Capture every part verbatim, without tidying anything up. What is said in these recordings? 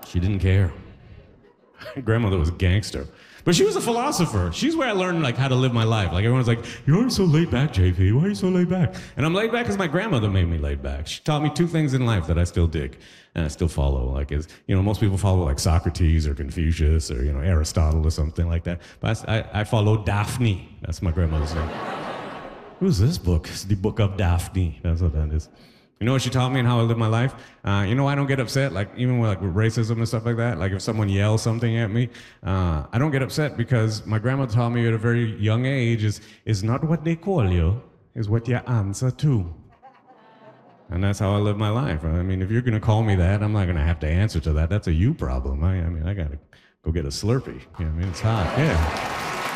She didn't care. Grandmother was a gangster. But she was a philosopher. She's where I learned like how to live my life. Like everyone's like, you're so laid back, J P. Why are you so laid back? And I'm laid back because my grandmother made me laid back. She taught me two things in life that I still dig and I still follow. Like, is you know, most people follow like Socrates or Confucius or you know Aristotle or something like that. But I, I, I follow Daphne. That's my grandmother's name. Who's this book? It's the Book of Daphne. That's what that is. You know what she taught me and how I live my life? Uh, you know I don't get upset, like even with, like, with racism and stuff like that. Like if someone yells something at me, uh, I don't get upset because my grandma taught me at a very young age is, is not what they call you, is what you answer to. And that's how I live my life. I mean, if you're gonna call me that, I'm not gonna have to answer to that. That's a you problem. I, I mean, I gotta go get a Slurpee. You know, I mean, it's hot, yeah.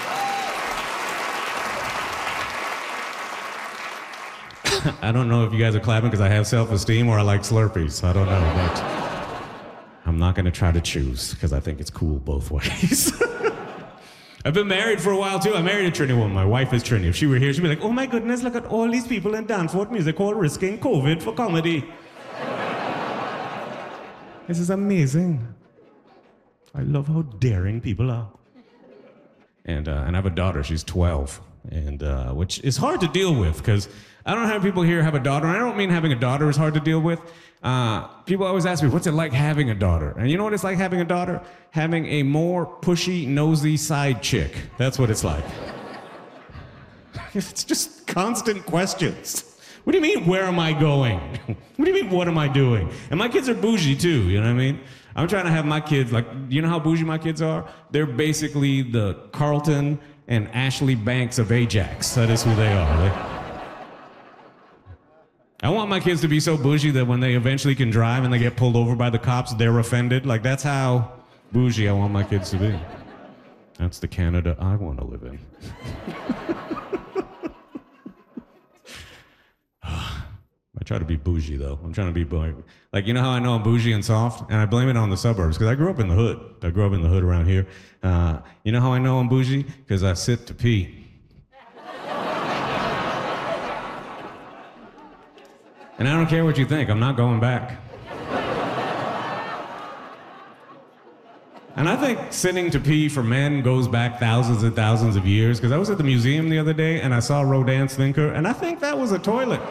I don't know if you guys are clapping because I have self-esteem or I like Slurpees. I don't know, but I'm not going to try to choose because I think it's cool both ways. I've been married for a while, too. I married a Trini woman. My wife is Trini. If she were here, she'd be like, oh, my goodness, look at all these people in Danforth Music Hall risking COVID for comedy. This is amazing. I love how daring people are. And, uh, and I have a daughter. She's twelve. And uh, which is hard to deal with because I don't have people here have a daughter. And I don't mean having a daughter is hard to deal with. Uh, people always ask me, what's it like having a daughter? And you know what it's like having a daughter? Having a more pushy, nosy side chick. That's what it's like. It's just constant questions. What do you mean, where am I going? What do you mean, what am I doing? And my kids are bougie too, you know what I mean? I'm trying to have my kids, like, you know how bougie my kids are? They're basically the Carlton and Ashley Banks of Ajax. That is who they are. They, I want my kids to be so bougie that when they eventually can drive and they get pulled over by the cops, they're offended. Like, that's how bougie I want my kids to be. That's the Canada I want to live in. I try to be bougie, though. I'm trying to be bougie. Like, you know how I know I'm bougie and soft? And I blame it on the suburbs, because I grew up in the hood. I grew up in the hood around here. Uh, you know how I know I'm bougie? Because I sit to pee. And I don't care what you think. I'm not going back. And I think sitting to pee for men goes back thousands and thousands of years, because I was at the museum the other day, and I saw Rodin's Thinker, and I think that was a toilet.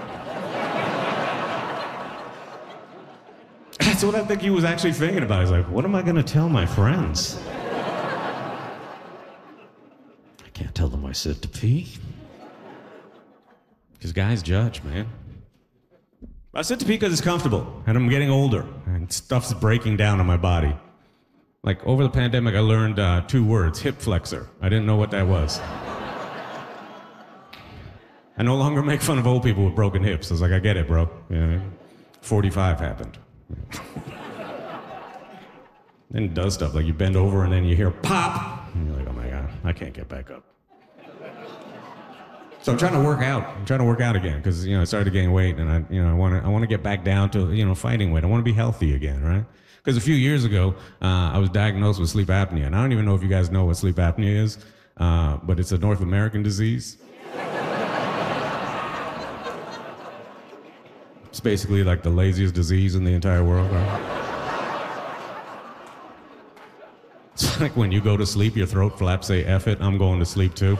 That's what I think he was actually thinking about. He's like, what am I going to tell my friends? I can't tell them I sit to pee. Because guys judge, man. I sit to pee because it's comfortable, and I'm getting older, and stuff's breaking down on my body. Like, over the pandemic, I learned uh, two words, hip flexor. I didn't know what that was. I no longer make fun of old people with broken hips. I was like, I get it, bro. You know, forty-five happened. Then it does stuff like you bend over and then you hear pop, and you're like, oh my God, I can't get back up. So I'm trying to work out. I'm trying to work out again because you know I started to gain weight, and I you know I want to I want to get back down to you know fighting weight. I want to be healthy again, right? Because a few years ago uh, I was diagnosed with sleep apnea, and I don't even know if you guys know what sleep apnea is, uh, but it's a North American disease. It's basically like the laziest disease in the entire world, right? It's like when you go to sleep, your throat flaps say, F it, I'm going to sleep too.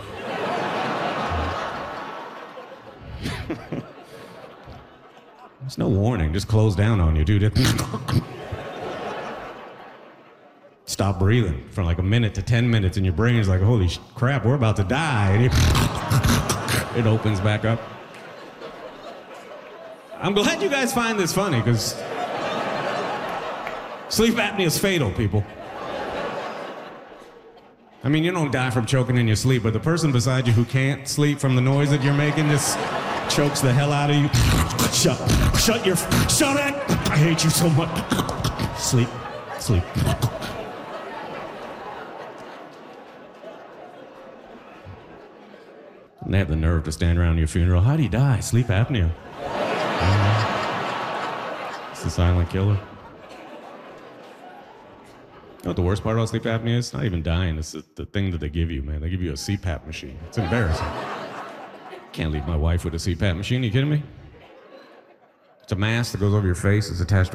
There's no warning, just close down on you, dude. Stop breathing for like a minute to ten minutes, and your brain's like, holy crap, we're about to die. And it, it opens back up. I'm glad you guys find this funny, because sleep apnea is fatal, people. I mean, you don't die from choking in your sleep, but the person beside you who can't sleep from the noise that you're making just chokes the hell out of you. Shut, shut your, shut it! I hate you so much. Sleep, sleep. And they have the nerve to stand around your funeral. How'd he die? Sleep apnea. It's the silent killer. You know what the worst part about sleep apnea is? It's not even dying. It's the, the thing that they give you, man. They give you a C PAP machine. It's embarrassing. Can't leave my wife with a C PAP machine. Are you kidding me? It's a mask that goes over your face. It's attached to